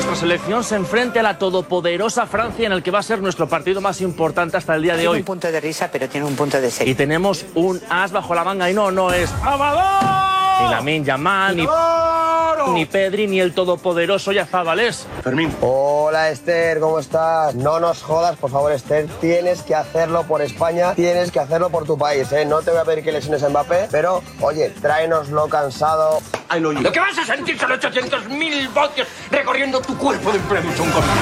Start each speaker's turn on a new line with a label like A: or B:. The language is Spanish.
A: nuestra selección se enfrente a la todopoderosa Francia en el que va a ser nuestro partido más importante hasta el día de hoy.
B: Tiene un punto de risa, pero tiene un punto de serio.
A: Y tenemos un as bajo la manga y no es Salvador, ni Lamine Yamal, ni Pedri, ni el todopoderoso Yazábales.
C: Fermín.
D: Hola Esther, ¿cómo estás? No nos jodas, por favor Esther, tienes que hacerlo por España, tienes que hacerlo por tu país, ¿eh? No te voy a pedir que lesiones a Mbappé, pero oye, tráenoslo cansado.
C: Ay, no,
E: Lo que vas a sentir son 800.000 voltios recorriendo tu cuerpo de premucho un